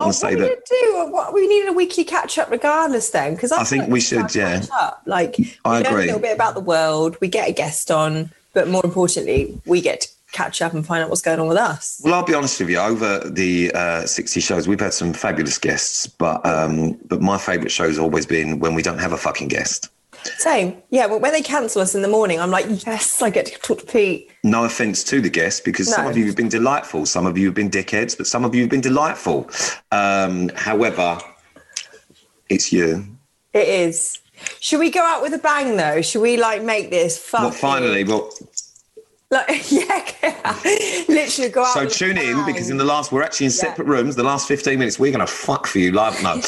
and say that. What we needed a weekly catch up, regardless. Then, because I think we should. Yeah, like I agree. A little bit about the world. We get a guest on, but more importantly, we get to catch up and find out what's going on with us. Well, I'll be honest with you. Over the 60 shows, we've had some fabulous guests, but my favourite show has always been when we don't have a fucking guest. Same. Yeah, but when they cancel us in the morning, I'm like, yes, I get to talk to Pete. No offence to the guests, because some of you have been delightful. Some of you have been dickheads, but some of you have been delightful. However, it's you. It is. Should we go out with a bang, though? Should we, make this? Well, finally, literally go out. So tune in, because we're actually in separate rooms. The last 15 minutes, we're going to fuck for you live. No.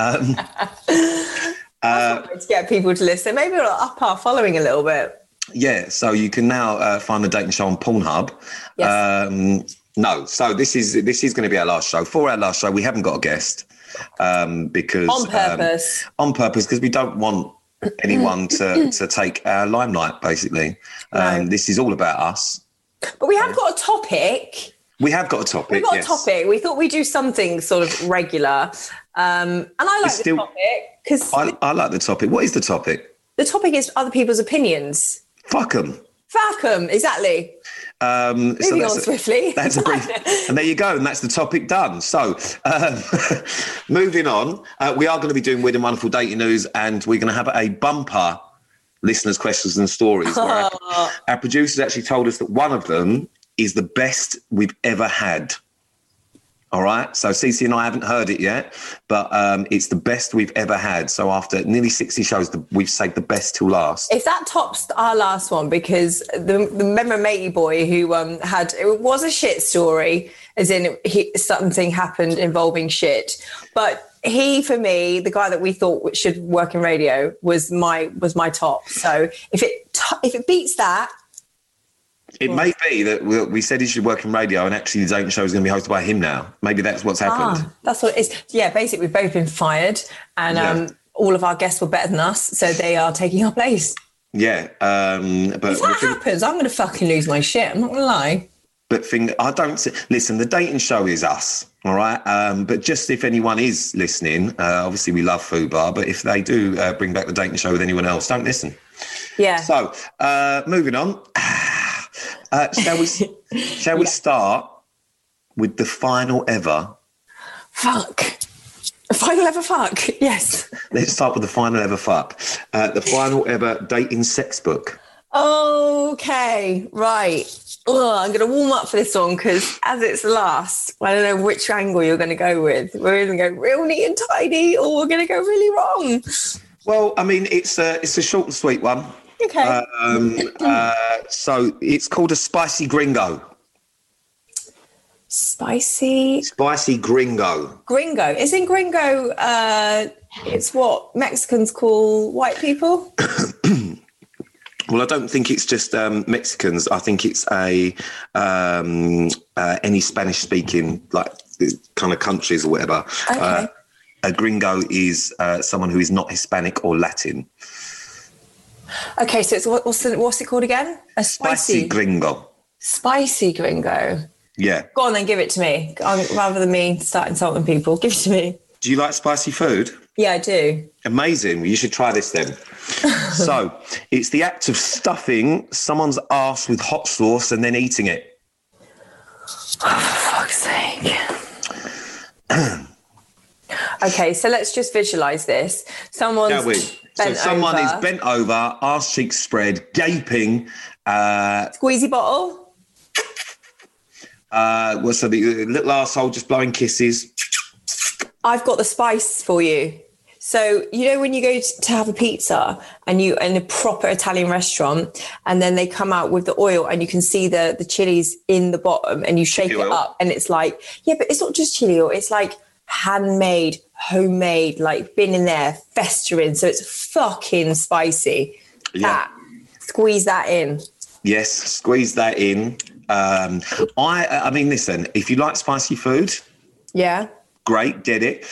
To get people to listen. Maybe we'll up our following a little bit. Yeah, so you can now find the Dating Show on Pornhub. Yes. So this is going to be our last show. For our last show, we haven't got a guest because on purpose. Because we don't want anyone to take our limelight. Basically, this is all about us. But we have got a topic. We have got a topic. We've got a topic. We thought we'd do something sort of regular. And I like the topic because I like the topic. What is the topic? The topic is other people's opinions. Fuck them. Fuck them, exactly. Moving on swiftly. That's a brief. And there you go. And that's the topic done. So moving on, we are going to be doing Weird and Wonderful Dating News, and we're going to have a bumper listeners' questions and stories. Where our producers actually told us that one of them is the best we've ever had. All right. So Cece and I haven't heard it yet, but it's the best we've ever had. So after nearly 60 shows, we've saved the best till last. If that tops our last one, because the remember Matey Boy who it was a shit story, as in something happened involving shit, but he, for me, the guy that we thought should work in radio was my top. So if it beats that. It may be that we said he should work in radio, and actually the Dating Show is going to be hosted by him now. Maybe that's what's happened. That's what it is. Yeah, basically we've both been fired, and all of our guests were better than us, so they are taking our place. Yeah. But if that happens, I'm going to fucking lose my shit. I'm not going to lie. But listen, the Dating Show is us, all right? But just if anyone is listening, obviously we love Fubar, but if they do bring back the Dating Show with anyone else, don't listen. Yeah. So, moving on. Shall we start with the final ever? Fuck. Final ever fuck, yes. Let's start with the final ever fuck. The final ever dating sex book. Okay, right. I'm going to warm up for this one because as it's last, I don't know which angle you're going to go with. We're going to go real neat and tidy, or we're going to go really wrong. Well, I mean, it's a short and sweet one. Okay. So it's called a spicy gringo. Spicy gringo. Gringo. Isn't gringo, it's what Mexicans call white people? Well, I don't think it's just Mexicans. I think it's any Spanish-speaking kind of countries or whatever. Okay. A gringo is someone who is not Hispanic or Latin. Okay, so it's what's it called again? A spicy gringo. Spicy gringo. Yeah. Go on then, give it to me. Rather than me start insulting people, give it to me. Do you like spicy food? Yeah, I do. Amazing. Well, you should try this then. So, it's the act of stuffing someone's arse with hot sauce and then eating it. Oh, for fuck's sake. Okay, so let's just visualise this. Someone is bent over, arse cheeks spread, gaping. Squeezy bottle. So the little arsehole just blowing kisses. I've got the spice for you. So, you know, when you go to have a pizza and you in a proper Italian restaurant, and then they come out with the oil and you can see the chilies in the bottom and you shake it up and it's like, yeah, but it's not just chili oil. It's like handmade, homemade, like been in there festering. So it's fucking spicy. Yeah. Squeeze that in. Yes, squeeze that in. I mean, listen, if you like spicy food. Yeah. Great, get it.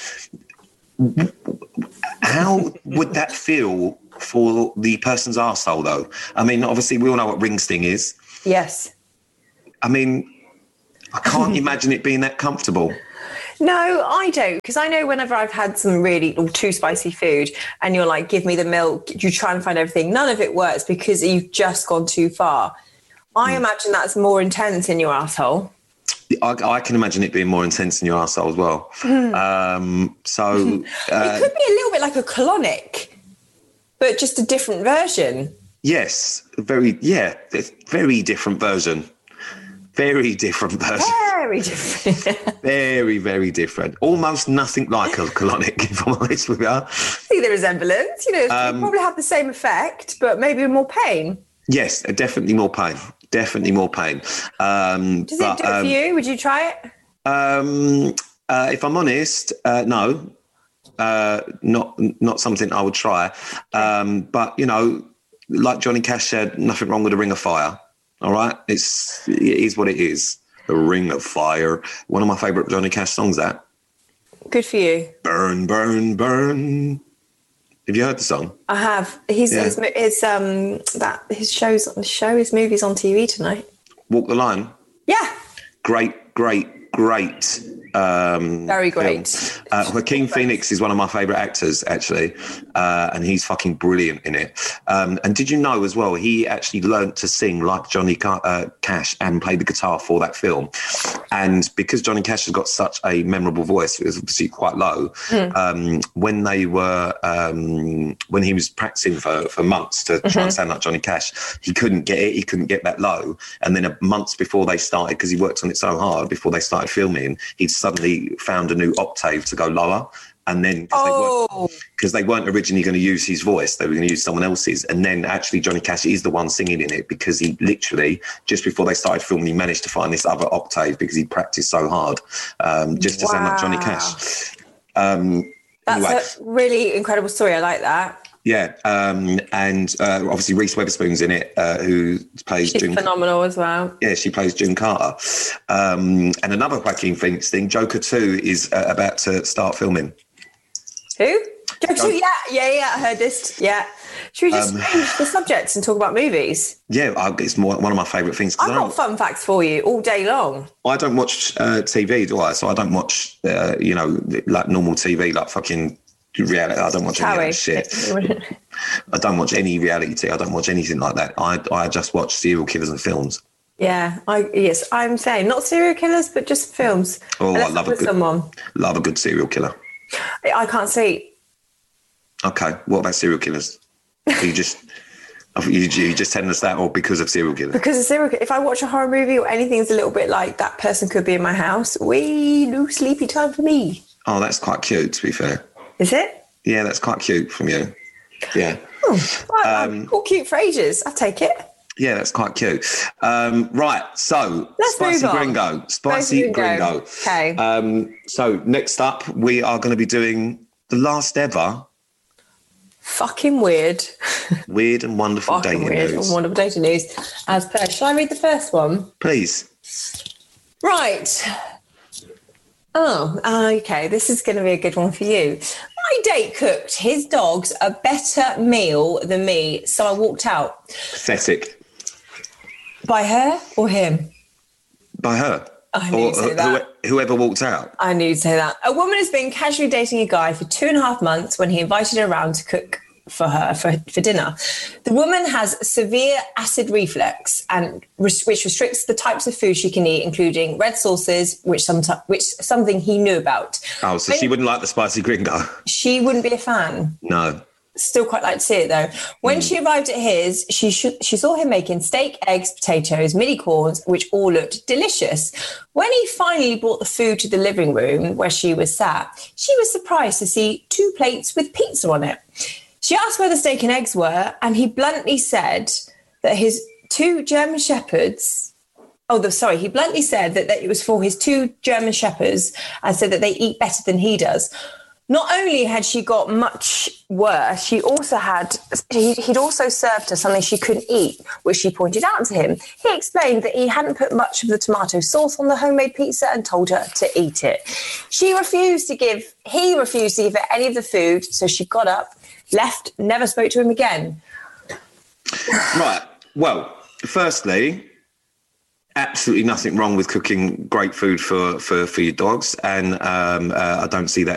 How would that feel for the person's arsehole, though? I mean, obviously, we all know what ring sting is. Yes. I mean, I can't imagine it being that comfortable. No, I don't, because I know whenever I've had some really or too spicy food and you're like, give me the milk, you try and find everything, none of it works because you've just gone too far. I imagine that's more intense in your asshole. I can imagine it being more intense in your arsehole as well. So it could be a little bit like a colonic, but just a different version. Yes, very different version. Very different version. Very different. Very, very different. Almost nothing like a colonic, if I'm honest with you. See the resemblance. You know, they probably have the same effect, but maybe more pain. Yes, definitely more pain. Definitely more pain. Does it do it for you? Would you try it? If I'm honest, no. Not something I would try. But, you know, like Johnny Cash said, nothing wrong with a ring of fire. All right? It is what it is. The Ring of Fire. One of my favourite Johnny Cash songs, that. Good for you. Burn, burn, burn. Have you heard the song? I have. His movies on TV tonight. Walk the Line. Yeah. Great. Very great. Joaquin Phoenix is one of my favourite actors, actually, and he's fucking brilliant in it. And did you know as well, he actually learnt to sing like Johnny Cash and played the guitar for that film. And because Johnny Cash has got such a memorable voice, it was obviously quite low. When he was practicing for months to try and sound like Johnny Cash, he couldn't get it. He couldn't get that low. And then months before they started, because he worked on it so hard before they started filming, he'd suddenly found a new octave to go lower. And then, because they weren't originally going to use his voice, they were going to use someone else's. And then actually Johnny Cash is the one singing in it, because he literally, just before they started filming, he managed to find this other octave because he practiced so hard just to sound like Johnny Cash. That's a really incredible story. I like that. Yeah. And obviously Reese Witherspoon's in it, who plays She's phenomenal as well. Yeah, she plays June Carter. And another Joaquin Phoenix thing, Joker 2 is about to start filming. Who? Joker 2? Yeah, I heard this. Yeah. Should we just change the subject and talk about movies? Yeah, it's one of my favourite things. I've got fun facts for you all day long. I don't watch TV, do I? So I don't watch, like normal TV, like fucking reality. I don't watch any of that shit. I don't watch any reality. I don't watch anything like that. I just watch serial killers and films. Yeah, I'm saying not serial killers, but just films. Oh, I love a good serial killer. I can't see. Okay, what about serial killers? You just telling us that, or because of serial killers? Because of serial killers. If I watch a horror movie or anything that's a little bit like that person could be in my house, no sleepy time for me. Oh, that's quite cute, to be fair. Is it? Yeah, that's quite cute from you. Yeah. I've called cute for ages. I'll take it. Yeah, that's quite cute. Right, so Spicy Gringo. Spicy Gringo. Okay. So next up, we are going to be doing the last ever fucking weird and wonderful dating news. As per, shall I read the first one? Please. Right. Oh, okay. This is going to be a good one for you. My date cooked his dogs a better meal than me, so I walked out. Pathetic. By her or him? By her. I knew you'd say that. Whoever walked out. I knew you'd say that. A woman has been casually dating a guy for 2.5 months when he invited her around to cook for her for dinner. The woman has severe acid reflux, and which restricts the types of food she can eat, including red sauces, which something he knew about. Oh, so she wouldn't like the spicy gringo. She wouldn't be a fan. No. Still quite like to see it though. When she arrived at his, she saw him making steak, eggs, potatoes, mini corns, which all looked delicious. When he finally brought the food to the living room where she was sat, she was surprised to see 2 plates with pizza on it. She asked where the steak and eggs were, and he bluntly said that his 2 German shepherds. He bluntly said that it was for his 2 German shepherds, and said that they eat better than he does. Not only had she got much worse, he'd also served her something she couldn't eat, which she pointed out to him. He explained that he hadn't put much of the tomato sauce on the homemade pizza and told her to eat it. He refused to give her any of the food, so she got up, left, never spoke to him again. Right. Well, firstly, absolutely nothing wrong with cooking great food for your dogs, and I don't see that